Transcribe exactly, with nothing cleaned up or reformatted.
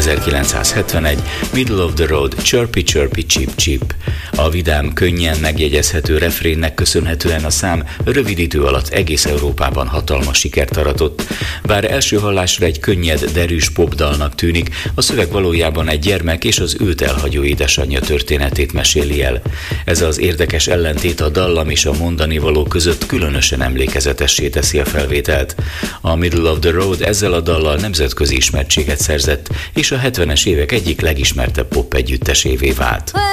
ezerkilencszázhetvenegy, Middle of the Road, Chirpy Chirpy Chip Chip. A vidám, könnyen megjegyezhető refrénnek köszönhetően a szám rövid idő alatt egész Európában hatalmas sikert aratott. Bár első hallásra egy könnyed, derűs popdalnak tűnik, a szöveg valójában egy gyermek és az őt elhagyó édesanyja történetét meséli el. Ez az érdekes ellentét a dallam és a mondani való között különösen emlékezetessé teszi a felvételt. A Middle of the Road ezzel a dallal nemzetközi ismertséget szerzett, és a hetvenes évek egyik legismertebb pop együttesévé vált.